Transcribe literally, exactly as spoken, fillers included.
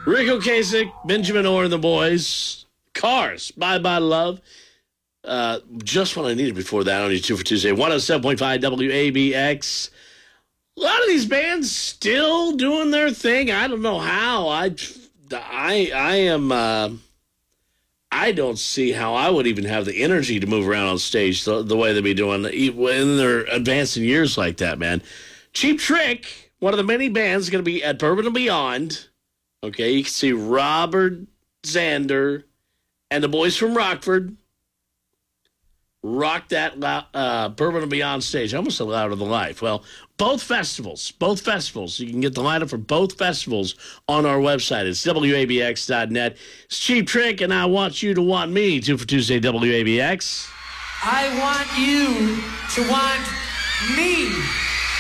Rick Ocasek, Benjamin Orr and the boys. Cars, Bye Bye Love. Uh, just what I needed before that on your two for Tuesday. one oh seven point five W A B X. A lot of these bands still doing their thing. I don't know how. I, I, I am... Uh, I don't see how I would even have the energy to move around on stage the, the way they be doing when they're advancing years like that, man. Cheap Trick, one of the many bands, is going to be at Bourbon and Beyond. Okay, you can see Robert Zander and the boys from Rockford rock that uh, Bourbon and Beyond stage. I almost said Louder Than Life. Well, both festivals, both festivals. You can get the lineup for both festivals on our website. It's W A B X dot net. It's Cheap Trick, and I want you to want me. Two for Tuesday, W A B X. I want you to want me.